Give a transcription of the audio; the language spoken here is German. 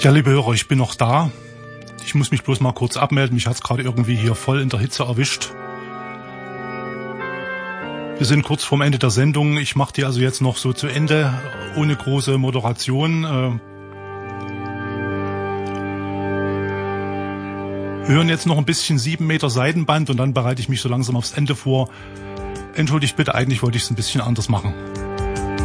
Ja, liebe Hörer, ich bin noch da. Ich muss mich bloß mal kurz abmelden. Mich hat's gerade irgendwie hier voll in der Hitze erwischt. Wir sind kurz vorm Ende der Sendung. Ich mache die also jetzt noch so zu Ende, ohne große Moderation. Hören jetzt noch ein bisschen 7 Meter Seidenband und dann bereite ich mich so langsam aufs Ende vor. Entschuldigt bitte, eigentlich wollte ich es ein bisschen anders machen.